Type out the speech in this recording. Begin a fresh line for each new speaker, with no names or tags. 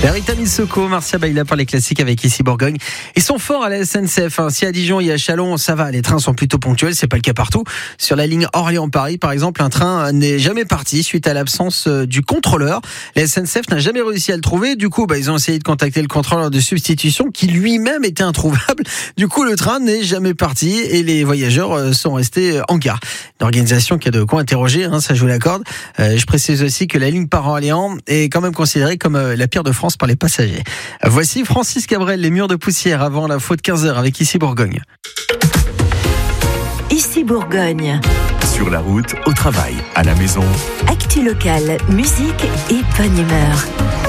Rita Missoko, Marcia Baila par les classiques avec Ici Bourgogne. Ils sont forts à la SNCF. Si à Dijon et à Châlons, ça va, les trains sont plutôt ponctuels, c'est pas le cas partout. Sur la ligne Orléans-Paris, par exemple, un train n'est jamais parti suite à l'absence du contrôleur. La SNCF n'a jamais réussi à le trouver. Du coup, ils ont essayé de contacter le contrôleur de substitution qui lui-même était introuvable. Du coup, le train n'est jamais parti et les voyageurs sont restés en gare. Une organisation qui a de quoi interroger, ça je vous l'accorde. Je précise aussi que la ligne Paris-Orléans est quand même considérée comme la pire de France par les passagers. Voici Francis Cabrel, les murs de poussière avant la faute 15h avec Ici Bourgogne.
Ici Bourgogne.
Sur la route, au travail, à la maison.
Actu locale, musique et bonne humeur.